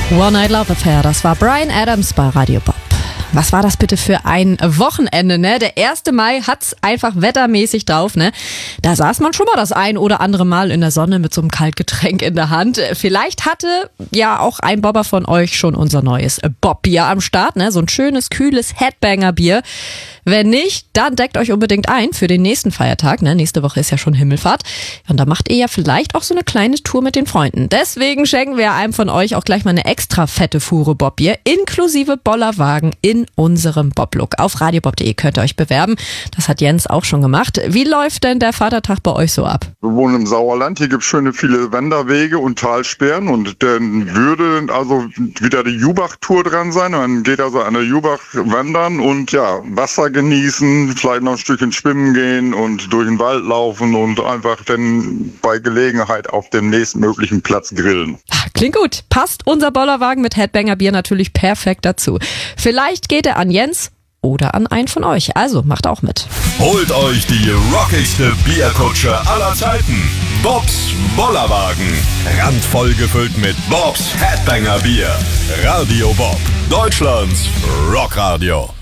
One Night Love Affair, das war Bryan Adams bei Radio Bob. Was war das bitte für ein Wochenende, ne? Der 1. Mai hat's einfach wettermäßig drauf, ne? Da saß man schon mal das ein oder andere Mal in der Sonne mit so einem Kaltgetränk in der Hand. Vielleicht hatte ja auch ein Bobber von euch schon unser neues Bob-Bier am Start, ne? So ein schönes, kühles Headbanger-Bier. Wenn nicht, dann deckt euch unbedingt ein für den nächsten Feiertag, ne? Nächste Woche ist ja schon Himmelfahrt. Und da macht ihr ja vielleicht auch so eine kleine Tour mit den Freunden. Deswegen schenken wir einem von euch auch gleich mal eine extra fette Fuhre Bobbier inklusive Bollerwagen in unserem Bob-Look. Auf radiobob.de könnt ihr euch bewerben. Das hat Jens auch schon gemacht. Wie läuft denn der Vatertag bei euch so ab? Wir wohnen im Sauerland. Hier gibt es schöne viele Wanderwege und Talsperren. Und dann würde also wieder die Jubach-Tour dran sein. Man geht also an der Jubach wandern und ja, Wasser genießen, vielleicht noch ein Stückchen schwimmen gehen und durch den Wald laufen und einfach dann bei Gelegenheit auf dem nächstmöglichen Platz grillen. Klingt gut. Passt unser Bollerwagen mit Headbanger-Bier natürlich perfekt dazu. Vielleicht geht er an Jens oder an einen von euch. Also macht auch mit. Holt euch die rockigste Bierkutsche aller Zeiten. Bobs Bollerwagen. Randvoll gefüllt mit Bobs Headbanger Bier. Radio Bob. Deutschlands Rockradio.